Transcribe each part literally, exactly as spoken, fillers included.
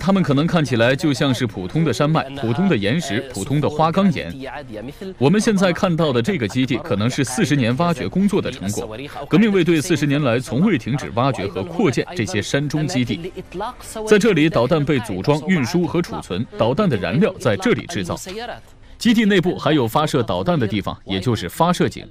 它们可能看起来就像是普通的山脉、普通的岩石、普通的花岗岩。我们现在看到的这个基地，可能是四十年挖掘工作的成果。革命卫队四十年来从未停止挖掘和扩建这些山中基地。在这里，导弹被组装、运输和储存，导弹的燃料在这里制造。基地内部还有发射导弹的地方，也就是发射井。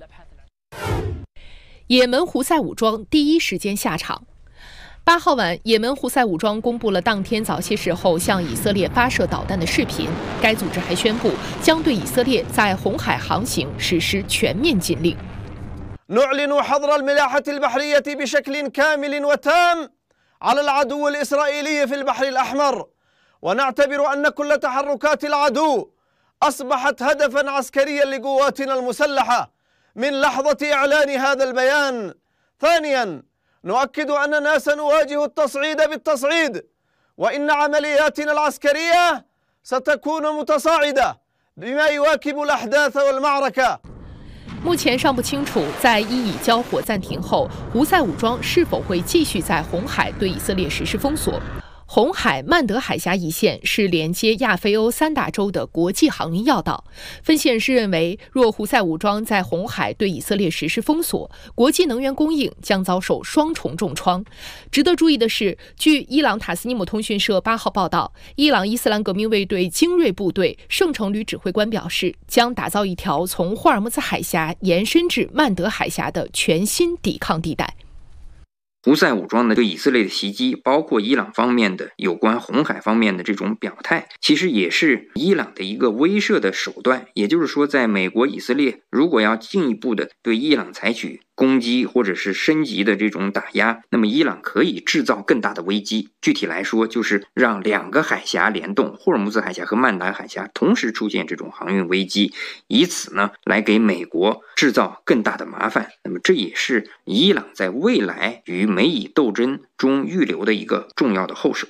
也门胡塞武装第一时间下场。八号晚，也门胡塞武装公布了当天早些时候向以色列发射导弹的视频。该组织还宣布将对以色列在红海航行实施全面禁令。 نعلن حظر الملاحة البحرية بشكل كامل وتام على العدو الإسرائيلي في البحر الأحمر، ونعتبر أن كل تحركات العدو أصبحت هدفا عسكريا لقواتنا المسلحة من لحظة إعلان هذا البيان. ثانيا، نؤكد أننا سنواجه التصعيد بالتصعيد، وإن عملياتنا العسكرية ستكون متصاعدة بما يواكب الأحداث والمعركة。 目前尚不清楚，在伊以交火暂停后，胡塞武装是否会继续在红海对以色列实施封锁。红海曼德海峡一线是连接亚非欧三大洲的国际航运要道。分析人士认为，若胡塞武装在红海对以色列实施封锁，国际能源供应将遭受双重重创。值得注意的是，据伊朗塔斯尼姆通讯社八号报道，伊朗伊斯兰革命卫队精锐部队圣城旅指挥官表示，将打造一条从霍尔木兹海峡延伸至曼德海峡的全新抵抗地带。 胡塞武装呢对以色列的袭击，包括伊朗方面的有关红海方面的这种表态，其实也是伊朗的一个威慑的手段。也就是说，在美国、以色列如果要进一步的对伊朗采取攻击或者是升级的这种打压，那么伊朗可以制造更大的危机。具体来说，就是让两个海峡联动，霍尔木兹海峡和曼达海峡同时出现这种航运危机，以此呢来给美国制造更大的麻烦。那么这也是伊朗在未来与美以斗争中预留的一个重要的后手。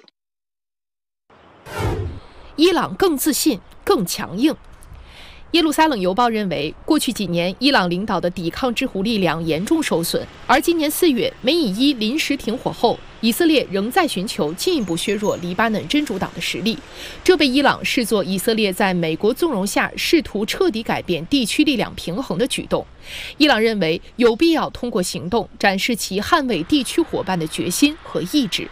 伊朗更自信、更强硬。耶路撒冷邮报认为，过去几年伊朗领导的抵抗之狐力量严重受损，而今年四月美以伊临时停火后，以色列仍在寻求进一步削弱黎巴嫩真主党的实力，这被伊朗视作以色列在美国纵容下试图彻底改变地区力量平衡的举动。伊朗认为有必要通过行动展示其捍卫地区伙伴的决心和意志。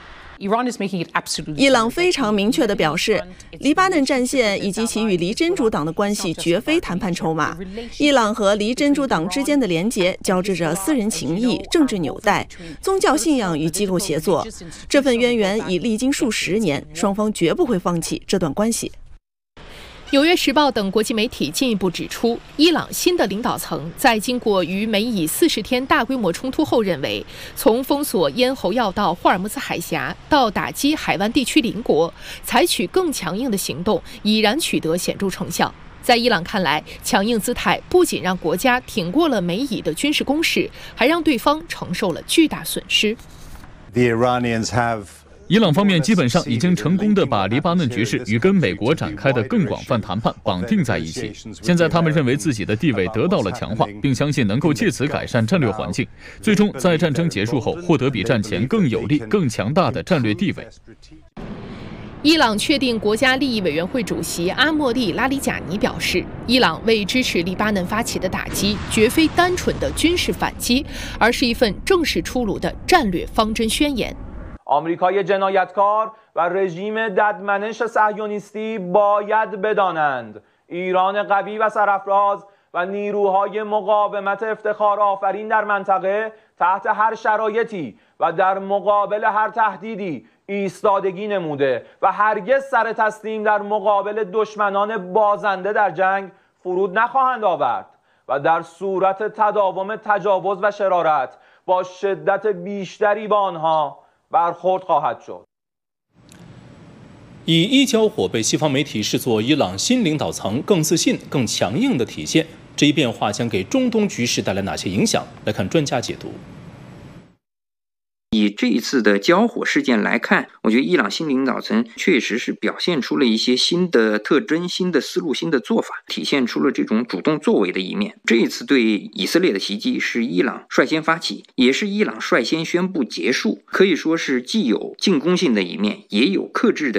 伊朗非常明确地表示，黎巴嫩战线以及其与黎真主党的关系绝非谈判筹码。伊朗和黎真主党之间的连结交织着私人情谊、政治纽带、宗教信仰与机构协作，这份渊源已历经数十年，双方绝不会放弃这段关系。 纽约时报等国际媒体进一步指出，伊朗新的领导层在经过与美以四十天大规模冲突后，认为从封锁咽喉要道霍尔木兹海峡到打击海湾地区邻国，采取更强硬的行动已然取得显著成效。在伊朗看来，强硬姿态不仅让国家挺过了美以的军事攻势，还让对方承受了巨大损失。 伊朗方面基本上已经成功地把黎巴嫩局势与跟美国展开的更广泛谈判绑定在一起。现在他们认为自己的地位得到了强化，并相信能够借此改善战略环境，最终在战争结束后获得比战前更有利、更强大的战略地位。 伊朗确定国家利益委员会主席阿莫利拉里贾尼表示，伊朗为支持黎巴嫩发起的打击绝非单纯的军事反击，而是一份正式出炉的战略方针宣言。 آمریکای جنایتکار و رژیم ددمنش صهیونیستی باید بدانند ایران قوی و سرافراز و نیروهای مقاومت افتخارآفرین در منطقه تحت هر شرایطی و در مقابل هر تهدیدی ایستادگی نموده و هرگز سر تسلیم در مقابل دشمنان بازنده در جنگ فرود نخواهند آورد و در صورت تداوم تجاوز و شرارت با شدت بیشتری با آنها برخورد خواهد شد。 以伊交火被西方媒体视作伊朗新领导层更自信、更强硬的体现，这一变化将给中东局势带来哪些影响？来看专家解读。 以这一次的交火事件来看，我觉得伊朗新领导层确实是表现出了一些新的特征、新的思路、新的做法，体现出了这种主动作为的一面。这一次对以色列的袭击是伊朗率先发起，也是伊朗率先宣布结束，可以说是既有进攻性的一面，也有克制的